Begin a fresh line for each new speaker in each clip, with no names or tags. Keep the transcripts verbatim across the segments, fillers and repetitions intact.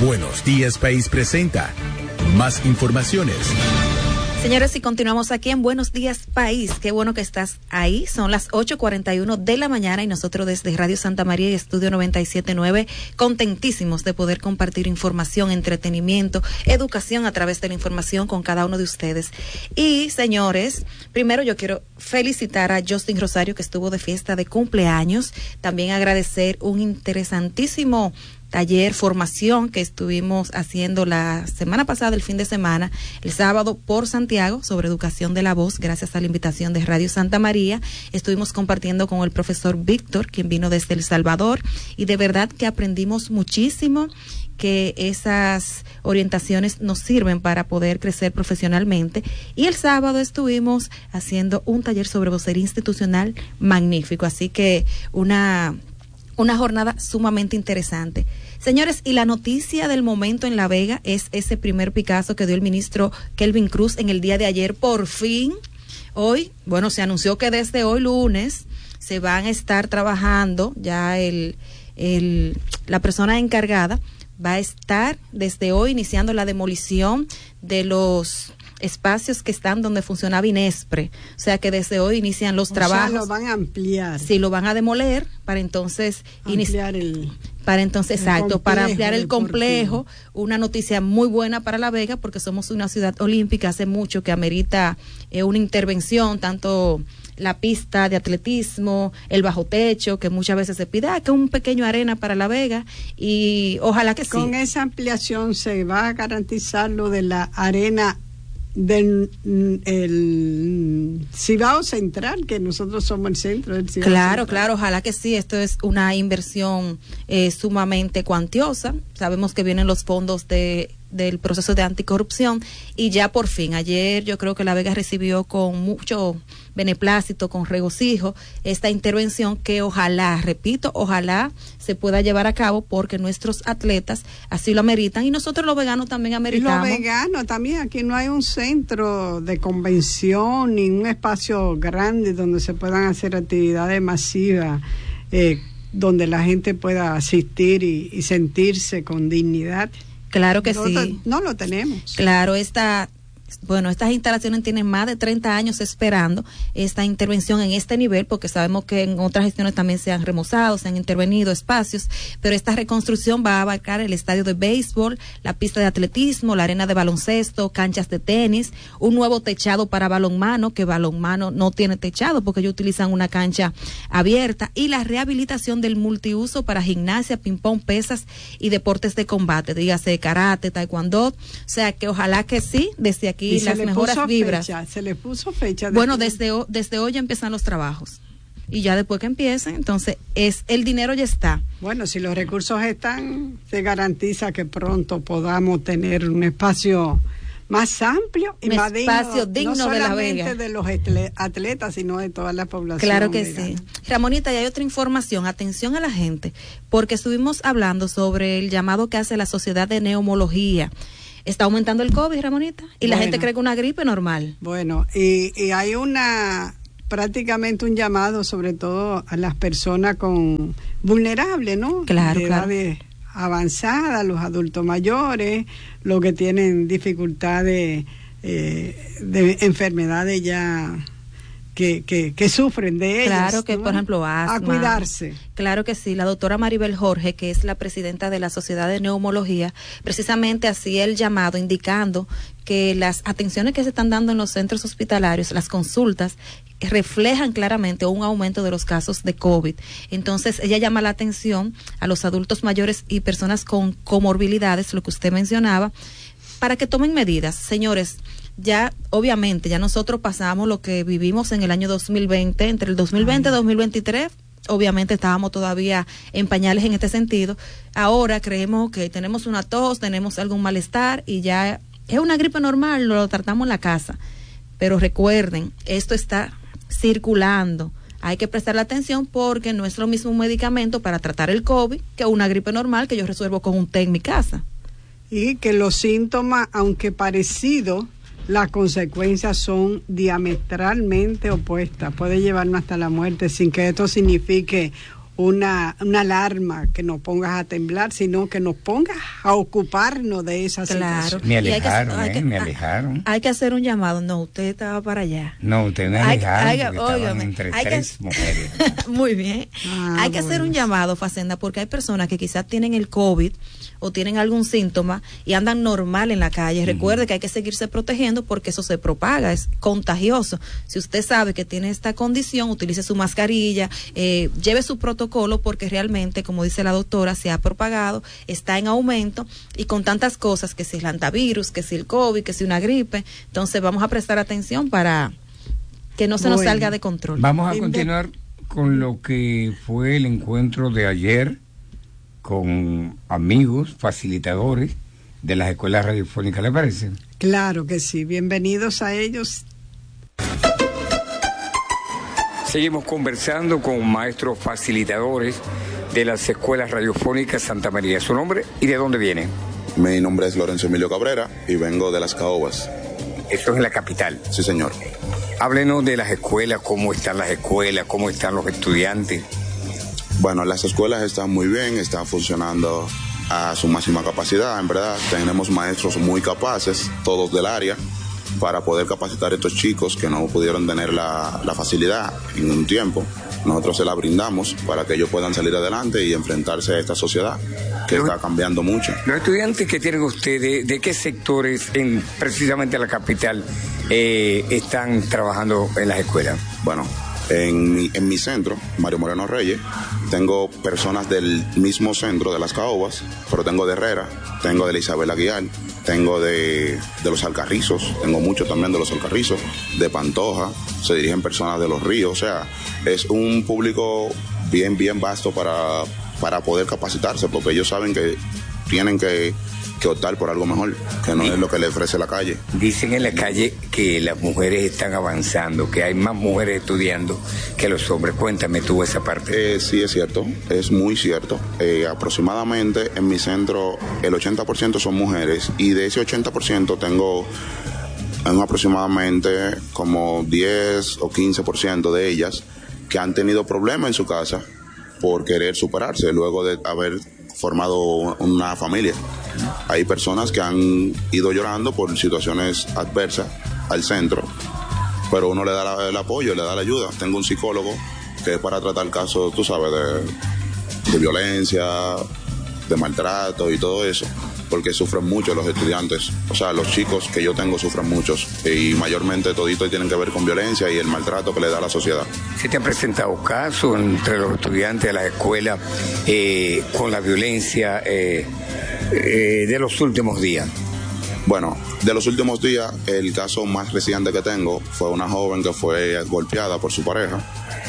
Buenos Días País presenta más informaciones.
Señores, y continuamos aquí en Buenos Días País. Qué bueno que estás ahí. Son las ocho cuarenta y uno de la mañana y nosotros desde Radio Santa María y Estudio noventa y siete punto nueve contentísimos de poder compartir información, entretenimiento, educación a través de la información con cada uno de ustedes. Y señores, primero yo quiero felicitar a Justin Rosario, que estuvo de fiesta de cumpleaños. También agradecer un interesantísimo taller, formación que estuvimos haciendo la semana pasada, el fin de semana, el sábado por Santiago, sobre educación de la voz, gracias a la invitación de Radio Santa María. Estuvimos compartiendo con el profesor Víctor, quien vino desde El Salvador, y de verdad que aprendimos muchísimo, que esas orientaciones nos sirven para poder crecer profesionalmente. Y el sábado estuvimos haciendo un taller sobre vocería institucional magnífico, así que una Una jornada sumamente interesante. Señores, y la noticia del momento en La Vega es ese primer Picasso que dio el ministro Kelvin Cruz en el día de ayer. Por fin, hoy, bueno, se anunció que desde hoy lunes se van a estar trabajando, ya el, el, la persona encargada va a estar desde hoy iniciando la demolición de los espacios que están donde funcionaba Inespre, o sea que desde hoy inician los o trabajos.
Sea, lo van a ampliar.
Sí, lo van a demoler para entonces
ampliar el
para entonces
el
exacto, para ampliar el
deportivo.
complejo. Una noticia muy buena para La Vega, porque somos una ciudad olímpica, hace mucho que amerita eh, una intervención, tanto la pista de atletismo, el bajo techo, que muchas veces se pide, ah, que un pequeño arena para La Vega, y ojalá que sí.
Con esa ampliación se va a garantizar lo de la arena del el Cibao Central, que nosotros somos el centro del Cibao
Claro,
Central.
claro, ojalá que sí. Esto es una inversión eh, sumamente cuantiosa. Sabemos que vienen los fondos de del proceso de anticorrupción y ya por fin, ayer yo creo que La Vega recibió con mucho beneplácito, con regocijo, esta intervención que ojalá, repito, ojalá se pueda llevar a cabo, porque nuestros atletas así lo ameritan y nosotros los veganos también ameritamos.
Y los veganos también, aquí no hay un centro de convención ni un espacio grande donde se puedan hacer actividades masivas, eh, donde la gente pueda asistir y, y sentirse con dignidad.
Claro que
no,
sí.
No lo tenemos.
Claro, esta, bueno, estas instalaciones tienen más de treinta años esperando esta intervención en este nivel, porque sabemos que en otras gestiones también se han remozado, se han intervenido espacios, pero esta reconstrucción va a abarcar el estadio de béisbol, la pista de atletismo, la arena de baloncesto, canchas de tenis, un nuevo techado para balonmano, que balonmano no tiene techado porque ellos utilizan una cancha abierta, y la rehabilitación del multiuso para gimnasia, ping-pong, pesas y deportes de combate, dígase karate, taekwondo, o sea que ojalá que sí, desde aquí
y
las mejores vibras.
Fecha, se le puso fecha.
Bueno, desde, desde hoy ya empiezan los trabajos. Y ya después que empiecen, entonces es el dinero ya está.
Bueno, si los recursos están, se garantiza que pronto podamos tener un espacio más amplio y
un
más
espacio digno,
digno, no
de La Vega,
solamente de los atletas, sino de toda la población.
Claro que
vegana.
sí. Ramonita, y hay otra información, atención a la gente, porque estuvimos hablando sobre el llamado que hace la Sociedad de Neumología. Está aumentando el COVID, Ramonita, y bueno, la gente cree que es una gripe normal.
Bueno, y, y hay una prácticamente un llamado sobre todo a las personas con vulnerables, ¿no?
Claro,
de
claro.
edades avanzadas, los adultos mayores, los que tienen dificultades eh, de enfermedades ya que, que, que sufren de ellas.
Claro que,
¿no?
por ejemplo, asma.
A cuidarse.
Claro que sí. La doctora Maribel Jorge, que es la presidenta de la Sociedad de Neumología, precisamente hacía el llamado indicando que las atenciones que se están dando en los centros hospitalarios, las consultas, reflejan claramente un aumento de los casos de COVID. Entonces, ella llama la atención a los adultos mayores y personas con comorbilidades, lo que usted mencionaba, para que tomen medidas. Señores, ya obviamente ya nosotros pasamos lo que vivimos en el año dos mil veinte, entre el dos mil veinte y dos mil veintitrés, obviamente estábamos todavía en pañales en este sentido. Ahora creemos que tenemos una tos, tenemos algún malestar y ya es una gripe normal, lo tratamos en la casa. Pero recuerden, esto está circulando. Hay que prestarle atención porque no es lo mismo un medicamento para tratar el COVID que una gripe normal que yo resuelvo con un té en mi casa.
Y que los síntomas, aunque parecidos, las consecuencias son diametralmente opuestas. Puede llevarnos hasta la muerte sin que esto signifique una, una alarma que nos pongas a temblar, sino que nos pongas a ocuparnos de esa
claro.
situación.
Me alejaron,
hay que,
eh, me alejaron.
Hay que hacer un llamado. No, usted estaba para allá.
No, usted me alejaron
hay,
porque
óigame,
estaban entre
hay
tres
que,
mujeres.
Muy bien.
Ah,
hay que
bueno.
hacer un llamado, Facenda, porque hay personas que quizás tienen el COVID o tienen algún síntoma y andan normal en la calle. Recuerde uh-huh. que hay que seguirse protegiendo porque eso se propaga, es contagioso. Si usted sabe que tiene esta condición, utilice su mascarilla, eh, lleve su protocolo, porque realmente, como dice la doctora, se ha propagado, está en aumento, y con tantas cosas, que si el antivirus, que si el COVID, que si una gripe, entonces vamos a prestar atención para que no se bueno. nos salga de control.
Vamos a continuar con lo que fue el encuentro de ayer con amigos, facilitadores de las escuelas radiofónicas, ¿le parece?
Claro que sí, bienvenidos a ellos.
Seguimos conversando con maestros facilitadores de las escuelas radiofónicas Santa María. ¿Su nombre y de dónde viene?
Mi nombre es Lorenzo Emilio Cabrera y vengo de Las Caobas.
Eso es en la capital.
Sí, señor.
Háblenos de las escuelas, cómo están las escuelas, cómo están los estudiantes.
Bueno, las escuelas están muy bien, están funcionando a su máxima capacidad, en verdad. Tenemos maestros muy capaces, todos del área, para poder capacitar a estos chicos que no pudieron tener la, la facilidad en un tiempo. Nosotros se la brindamos para que ellos puedan salir adelante y enfrentarse a esta sociedad que los, está cambiando mucho.
Los estudiantes que tienen ustedes, ¿de qué sectores en precisamente la capital eh, están trabajando en las escuelas?
Bueno, en mi, en mi centro, Mario Moreno Reyes, tengo personas del mismo centro de Las Caobas, pero tengo de Herrera, tengo de la Isabel Aguiar, tengo de, de los Alcarrizos, tengo mucho también de los Alcarrizos, de Pantoja, se dirigen personas de Los Ríos, o sea, es un público bien, bien vasto para, para poder capacitarse, porque ellos saben que tienen que, que optar por algo mejor, que no es lo que le ofrece la calle.
Dicen en la calle que las mujeres están avanzando, que hay más mujeres estudiando que los hombres. Cuéntame tú esa parte.
Eh, sí, es cierto, es muy cierto. Eh, aproximadamente en mi centro el ochenta por ciento son mujeres, y de ese ochenta por ciento tengo en aproximadamente como diez o quince por ciento de ellas que han tenido problemas en su casa por querer superarse luego de haber formado una familia. Hay personas que han ido llorando por situaciones adversas al centro, pero uno le da la, el apoyo, le da la ayuda. Tengo un psicólogo que es para tratar casos, tú sabes, de, de violencia, de maltrato y todo eso, porque sufren mucho los estudiantes. O sea, los chicos que yo tengo sufren muchos, y mayormente todito tienen que ver con violencia y el maltrato que le da la sociedad.
¿Se te han presentado casos entre los estudiantes de la escuela eh, con la violencia eh, eh, de los últimos días?
Bueno, de los últimos días, el caso más reciente que tengo fue una joven que fue golpeada por su pareja,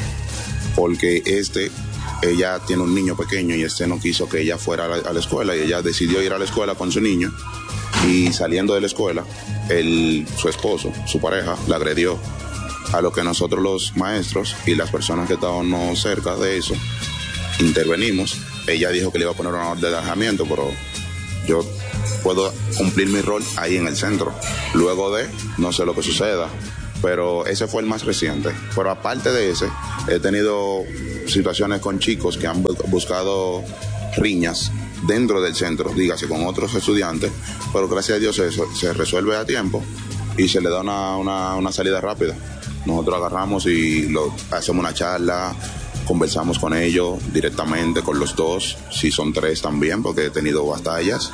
porque este... ella tiene un niño pequeño y este no quiso que ella fuera a la, a la escuela, y ella decidió ir a la escuela con su niño, y saliendo de la escuela, el, su esposo, su pareja, la agredió, a lo que nosotros los maestros y las personas que estábamos cerca de eso intervenimos. Ella dijo que le iba a poner una orden de alejamiento, pero yo puedo cumplir mi rol ahí en el centro. Luego de, no sé lo que suceda, pero ese fue el más reciente. Pero aparte de ese, he tenido situaciones con chicos que han buscado riñas dentro del centro, dígase con otros estudiantes, pero gracias a Dios eso se resuelve a tiempo y se le da una, una, una salida rápida. Nosotros agarramos y lo, hacemos una charla, conversamos con ellos directamente, con los dos, si son tres también, porque he tenido batallas,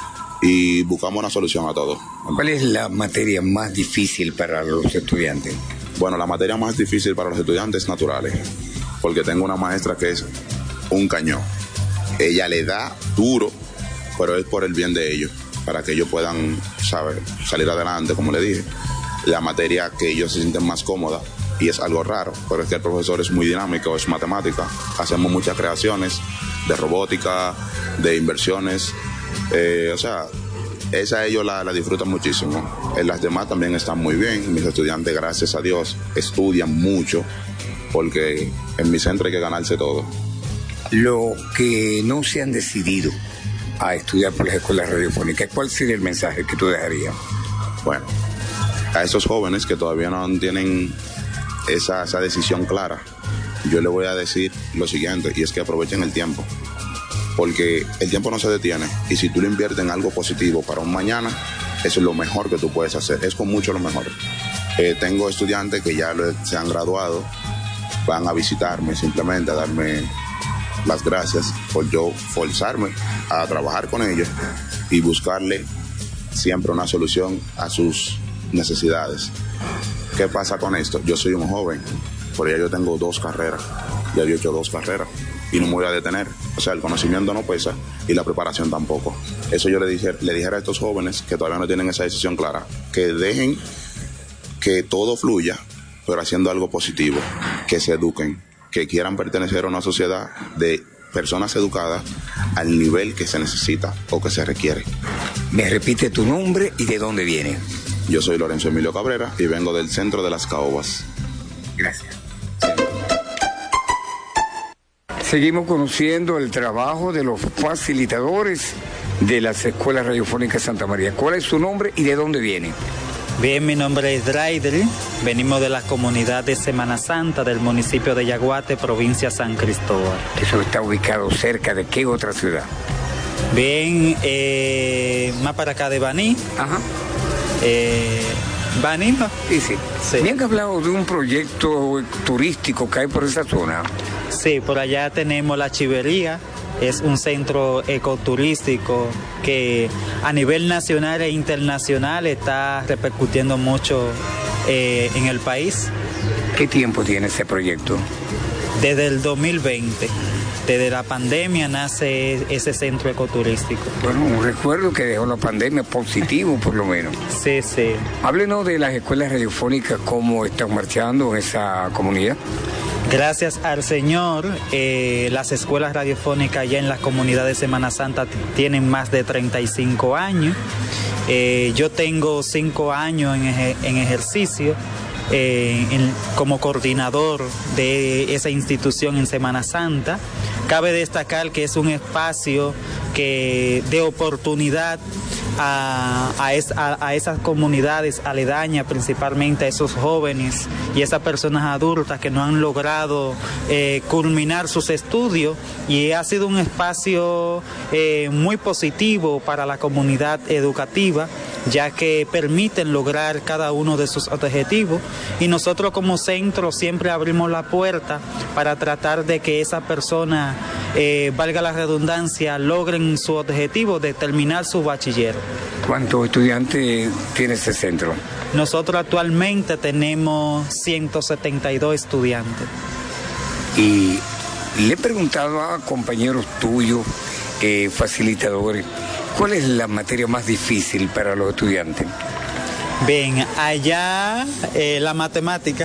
y buscamos una solución a todo.
¿Cuál es la materia más difícil para los estudiantes?
Bueno, la materia más difícil para los estudiantes es naturales, porque tengo una maestra que es un cañón. Ella le da duro, pero es por el bien de ellos, para que ellos puedan, saber, salir adelante, como le dije. La materia que ellos se sienten más cómoda, y es algo raro, pero es que el profesor es muy dinámico, es matemática. Hacemos muchas creaciones de robótica, de inversiones, eh, o sea, esa ellos la, la disfrutan muchísimo. En las demás también están muy bien. Mis estudiantes, gracias a Dios, estudian mucho, porque en mi centro hay que ganarse todo.
Los que no se han decidido a estudiar por las escuelas radiofónicas, ¿cuál sería el mensaje que tú dejarías?
Bueno, a esos jóvenes que todavía no tienen esa, esa decisión clara, yo le voy a decir lo siguiente, y es que aprovechen el tiempo, porque el tiempo no se detiene, y si tú lo inviertes en algo positivo para un mañana, eso es lo mejor que tú puedes hacer, es con mucho lo mejor. Eh, tengo estudiantes que ya lo, se han graduado, van a visitarme simplemente a darme las gracias por yo forzarme a trabajar con ellos y buscarle siempre una solución a sus necesidades. ¿Qué pasa con esto? Yo soy un joven, por ya yo tengo dos carreras, ya yo he hecho dos carreras y no me voy a detener. O sea, el conocimiento no pesa y la preparación tampoco. Eso yo le, dije, le dijera a estos jóvenes que todavía no tienen esa decisión clara, que dejen que todo fluya, pero haciendo algo positivo, que se eduquen, que quieran pertenecer a una sociedad de personas educadas al nivel que se necesita o que se requiere.
Me repite tu nombre y de dónde viene.
Yo soy Lorenzo Emilio Cabrera y vengo del Centro de las Caobas.
Gracias. Seguimos conociendo el trabajo de los facilitadores de las Escuelas Radiofónicas Santa María. ¿Cuál es su nombre y de dónde viene?
Bien, mi nombre es Draidri, venimos de la comunidad de Semana Santa del municipio de Yaguate, provincia San Cristóbal.
¿Eso está ubicado cerca de qué otra ciudad?
Bien, eh, más para acá de Baní.
Ajá.
Eh, Baní, ¿no?
Sí, sí.
Sí.
Me han hablado de un proyecto turístico que hay por esa zona.
Sí, por allá tenemos la Chivería. Es un centro ecoturístico que a nivel nacional e internacional está repercutiendo mucho eh, en el país.
¿Qué tiempo tiene ese proyecto?
Desde el dos mil veinte, desde la pandemia nace ese centro ecoturístico.
Bueno, un recuerdo que dejó la pandemia positivo por lo menos.
Sí, sí.
Háblenos de las escuelas radiofónicas, cómo están marchando en esa comunidad.
Gracias al Señor, eh, las escuelas radiofónicas ya en la comunidad de Semana Santa tienen más de treinta y cinco años. Eh, yo tengo cinco años en, eje, en ejercicio eh, en, como coordinador de esa institución en Semana Santa. Cabe destacar que es un espacio que de oportunidad A, a, es, a, a esas comunidades aledañas, principalmente a esos jóvenes y esas personas adultas que no han logrado eh, culminar sus estudios, y ha sido un espacio eh, muy positivo para la comunidad educativa, ya que permiten lograr cada uno de sus objetivos, y nosotros como centro siempre abrimos la puerta para tratar de que esa persona, eh, valga la redundancia, logren su objetivo de terminar su bachiller.
¿Cuántos estudiantes tiene ese centro?
Nosotros actualmente tenemos ciento setenta y dos estudiantes.
Y le he preguntado a compañeros tuyos, eh, facilitadores, ¿cuál es la materia más difícil para los estudiantes?
Bien, allá eh, la matemática.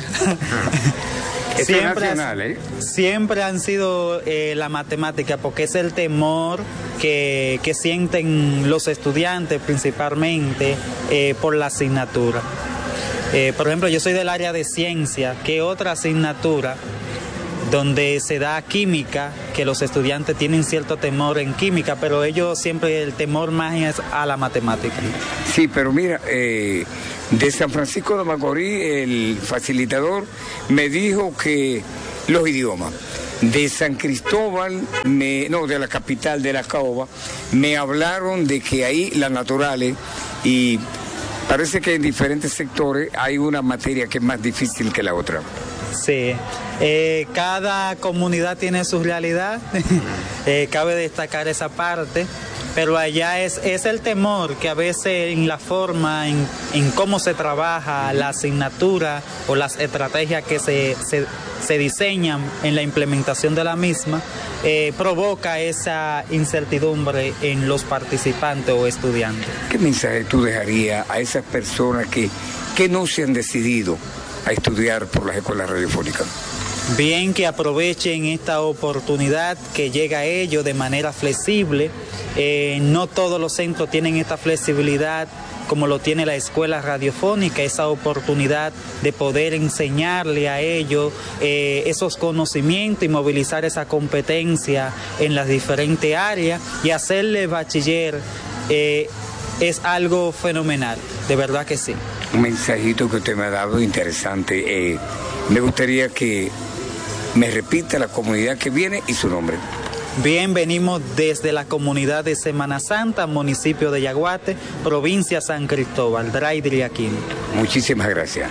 Siempre,
nacional, ¿eh?
siempre han sido eh, la matemática, porque es el temor que, que sienten los estudiantes principalmente eh, por la asignatura. Eh, por ejemplo, yo soy del área de ciencia. ¿Qué otra asignatura donde se da química, que los estudiantes tienen cierto temor en química, pero ellos siempre el temor más es a la matemática?
Sí, pero mira, eh, de San Francisco de Macorís, el facilitador me dijo que los idiomas. De San Cristóbal, me, no, de la capital de la Caoba, me hablaron de que ahí las naturales, y parece que en diferentes sectores hay una materia que es más difícil que la otra.
Sí, eh, cada comunidad tiene su realidad, eh, cabe destacar esa parte, pero allá es, es el temor que a veces en la forma, en, en cómo se trabaja la asignatura o las estrategias que se, se, se diseñan en la implementación de la misma, eh, provoca esa incertidumbre en los participantes o estudiantes.
¿Qué mensaje tú dejarías a esas personas que, que no se han decidido a estudiar por las escuelas radiofónicas?
Bien, que aprovechen esta oportunidad que llega a ellos de manera flexible. Eh, no todos los centros tienen esta flexibilidad como lo tiene la escuela radiofónica, esa oportunidad de poder enseñarle a ellos eh, esos conocimientos y movilizar esa competencia en las diferentes áreas, y hacerle bachiller eh, es algo fenomenal, de verdad que sí.
Un mensajito que usted me ha dado interesante. Eh, me gustaría que me repita la comunidad que viene y su nombre.
Bien, venimos desde la comunidad de Semana Santa, municipio de Yaguate, provincia San Cristóbal, Dray Diriaquín.
Muchísimas gracias.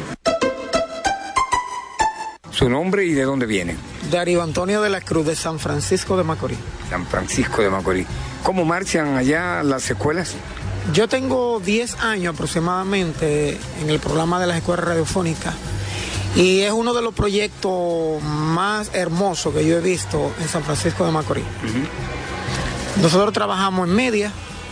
¿Su nombre y de dónde viene?
Darío Antonio de la Cruz, de San Francisco de Macorís.
San Francisco de Macorís. ¿Cómo marchan allá las escuelas?
Yo tengo diez años aproximadamente en el programa de las escuelas radiofónicas y es uno de los proyectos más hermosos que yo he visto en San Francisco de Macorís. Uh-huh. Nosotros trabajamos en media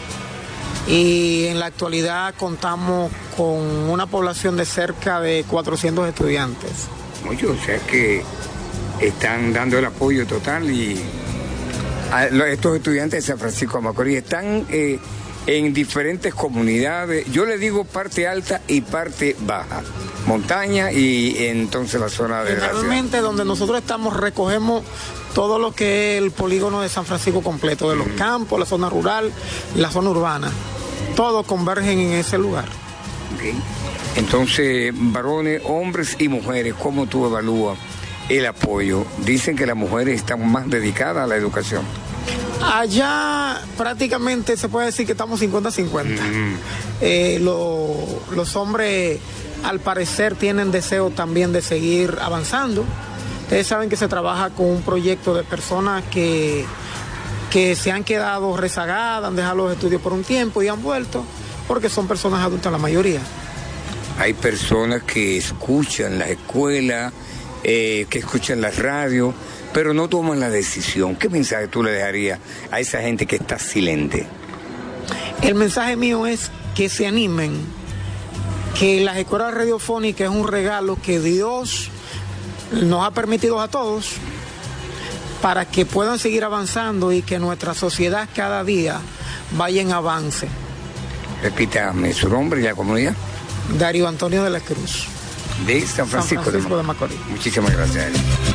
y en la actualidad contamos con una población de cerca de cuatrocientos estudiantes.
Mucho, o sea que están dando el apoyo total y a estos estudiantes de San Francisco de Macorís están eh, en diferentes comunidades, yo le digo parte alta y parte baja, montaña y entonces la zona de la ciudad.
Realmente donde nosotros estamos recogemos todo lo que es el polígono de San Francisco completo, de los mm. campos, la zona rural, la zona urbana, todos convergen en ese lugar.
Okay. Entonces, varones, hombres y mujeres, ¿cómo tú evalúas el apoyo? Dicen que las mujeres están más dedicadas a la educación.
Allá prácticamente se puede decir que estamos cincuenta cincuenta. Mm. Eh, lo, los hombres al parecer tienen deseo también de seguir avanzando. Ustedes saben que se trabaja con un proyecto de personas que, que se han quedado rezagadas, han dejado los estudios por un tiempo y han vuelto porque son personas adultas la mayoría.
Hay personas que escuchan la escuela, eh, que escuchan la radio, pero no toman la decisión. ¿Qué mensaje tú le dejarías a esa gente que está silente?
El mensaje mío es que se animen, que las escuelas radiofónicas es un regalo que Dios nos ha permitido a todos para que puedan seguir avanzando y que nuestra sociedad cada día vaya en avance.
Repítame su nombre y la comunidad.
Darío Antonio de la Cruz.
De San Francisco,
San Francisco de Macorís.
Muchísimas gracias.